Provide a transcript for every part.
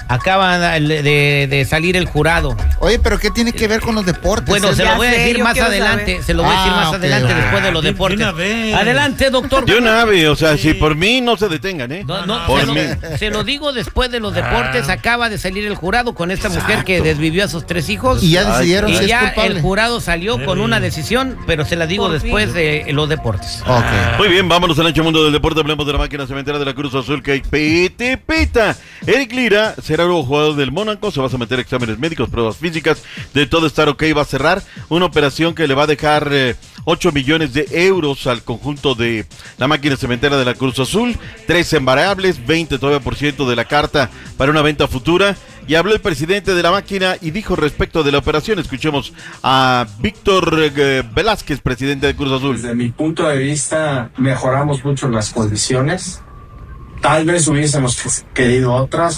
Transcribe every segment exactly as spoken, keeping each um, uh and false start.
Acaba de, de, de salir el jurado. Oye, pero ¿qué tiene que ver con los deportes? Bueno, se lo voy a sé, decir yo más quiero adelante. saber. Se lo voy a decir Ah, más ok, adelante ok. después de los De- de deportes. una vez. Adelante, doctor. De una vez, o sea, si por mí no se detengan, ¿eh? No, no, por se, lo, mí. se lo digo después de los deportes. Ah. Acaba de salir el jurado con esta mujer que desvivió a sus tres hijos. Y ya decidieron Y si es ya culpable. el jurado salió con una decisión, pero se la digo Por después fin. de los deportes. Ok. Muy bien, vámonos al ancho mundo del deporte. Hablemos de la máquina cementera de la Cruz Azul que piti pita. Eric Lira será nuevo jugador del Mónaco. Se va a someter a exámenes médicos, pruebas físicas. De todo estar ok, va a cerrar una operación que le va a dejar eh, ocho millones de euros al conjunto de la máquina cementera de la Cruz Azul. tres variables, veinte todavía por ciento de la carta para una venta futura. Y habló el presidente de la máquina y dijo respecto de la operación. Escuchemos a Víctor eh, Velázquez, presidente de Cruz Azul. Desde mi punto de vista, mejoramos mucho las condiciones. Tal vez hubiésemos querido otras,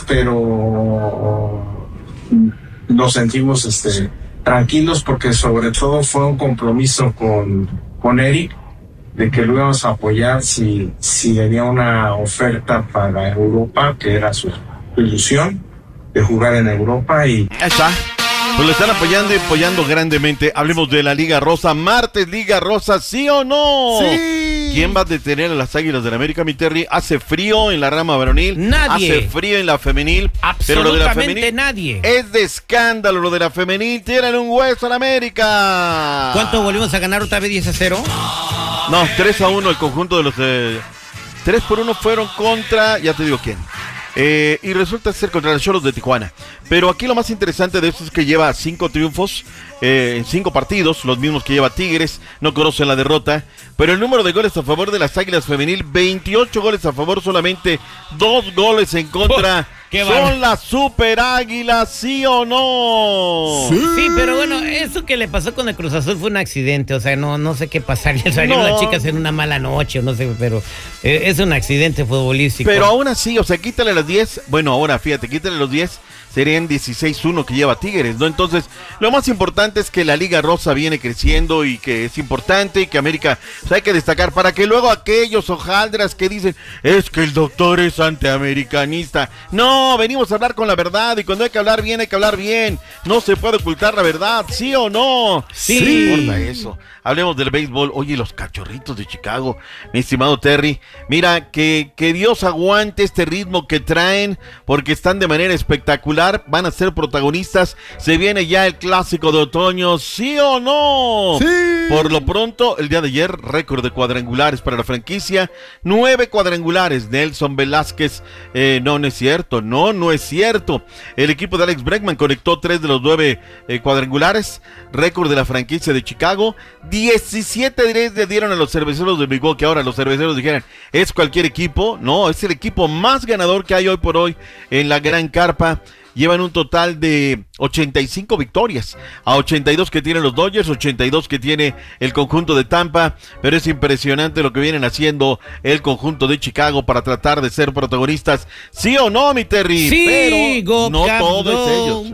pero nos sentimos este, tranquilos porque sobre todo fue un compromiso con, con Eric de que lo íbamos a apoyar si, si venía una oferta para Europa, que era su ilusión de jugar en Europa. Y Ahí está. Pues lo están apoyando y apoyando grandemente. Hablemos de la Liga Rosa. Martes, Liga Rosa, ¿sí o no? Sí. ¿Quién va a detener a las Águilas del América, mi Terry? Hace frío en la rama varonil. Nadie. Hace frío en la femenil. Pero lo de la Absolutamente femenil nadie. es de escándalo. Lo de la femenil. Tienen un hueso a la América. ¿Cuánto volvimos a ganar otra vez? ¿diez a cero? No, tres a uno el conjunto de los... Eh, tres por uno fueron contra... Ya te digo quién. Eh, y resulta ser contra los Cholos de Tijuana. Pero aquí lo más interesante de esto es que lleva cinco triunfos eh, en cinco partidos, los mismos que lleva Tigres, no conocen la derrota. Pero el número de goles a favor de las Águilas Femenil, veintiocho goles a favor, solamente dos goles en contra. Oh, qué Son bárbaro. las Super Águilas, ¿sí o no? Sí, pero bueno, eso que le pasó con el Cruz Azul fue un accidente, o sea, no, no sé qué pasaría, salieron No. las chicas en una mala noche, o no sé, pero eh, es un accidente futbolístico. Pero aún así, o sea, quítale las diez, bueno, ahora fíjate, quítale los diez, serían dieciséis uno que lleva Tigres, ¿no? Entonces, lo más importante es que la Liga Rosa viene creciendo y que es importante y que América, pues hay que destacar para que luego aquellos hojaldras que dicen, es que el doctor es antiamericanista. No, venimos a hablar con la verdad y cuando hay que hablar bien, hay que hablar bien. No se puede ocultar la verdad, ¿sí o no? Sí. No importa eso. Hablemos del béisbol. Oye, los cachorritos de Chicago, mi estimado Terry. Mira, que, que Dios aguante este ritmo que traen, porque están de manera espectacular. Van a ser protagonistas. Se viene ya el clásico de otoño, ¿sí o no? Sí. Por lo pronto, el día de ayer, récord de cuadrangulares para la franquicia. Nueve cuadrangulares. Nelson Velázquez. Eh, no, no es cierto. No, no es cierto. El equipo de Alex Bregman conectó tres de los nueve eh, cuadrangulares. Récord de la franquicia de Chicago. diecisiete le dieron a los cerveceros de Milwaukee. Ahora los cerveceros dijeran, ¿es cualquier equipo? No, es el equipo más ganador que hay hoy por hoy en la Gran Carpa. Llevan un total de ochenta y cinco victorias, a ochenta y dos que tienen los Dodgers, ochenta y dos que tiene el conjunto de Tampa, pero es impresionante lo que vienen haciendo el conjunto de Chicago para tratar de ser protagonistas, ¿sí o no, mi Terry? Sí, pero go no Cubs, todo es go. ellos.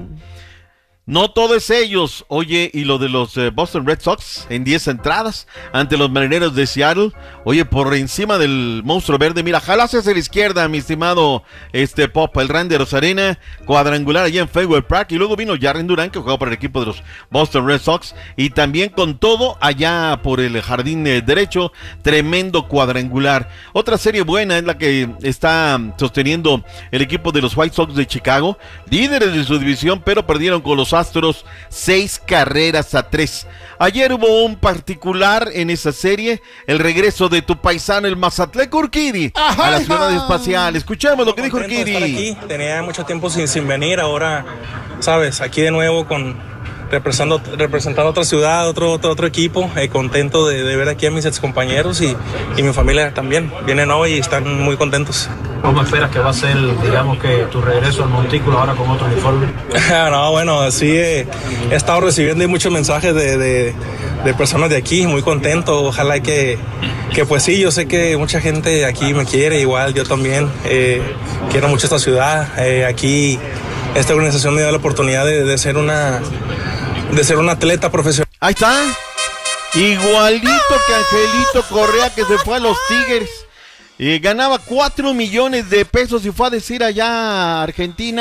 No todo es ellos. Oye, y lo de los eh, Boston Red Sox en diez entradas ante los Marineros de Seattle. Oye, por encima del monstruo verde, mira, jalas hacia la izquierda, mi estimado este Pop, el Randy Rosarena, cuadrangular allá en Fenway Park. Y luego vino Jarren Duran, que jugaba para el equipo de los Boston Red Sox. Y también con todo allá por el jardín eh, derecho, tremendo cuadrangular. Otra serie buena es la que está sosteniendo el equipo de los White Sox de Chicago, líderes de su división, pero perdieron con los Astros seis carreras a tres. Ayer hubo un particular en esa serie, el regreso de tu paisano, el Mazatlán Urquidy, a la ciudad espacial. Escuchemos lo que dijo Contento de estar Urquidy. aquí. Tenía mucho tiempo sin, sin venir, ahora, sabes, aquí de nuevo con representando, representando otra ciudad, otro, otro, otro equipo, eh, contento de, de ver aquí a mis excompañeros y, y mi familia también. Vienen hoy y están muy contentos. ¿Cómo esperas que va a ser, digamos, que tu regreso al montículo ahora con otro uniforme? No, bueno, sí, eh, he estado recibiendo muchos mensajes de, de, de personas de aquí, muy contento. Ojalá que, que pues sí, yo sé que mucha gente aquí me quiere, igual yo también. Eh, quiero mucho esta ciudad. Eh, aquí esta organización me dio la oportunidad de, de ser una de ser un atleta profesional. Ahí está. Igualito que Angelito Correa, que se fue a los Tigres. Eh, ganaba cuatro millones de pesos y fue a decir allá a Argentina.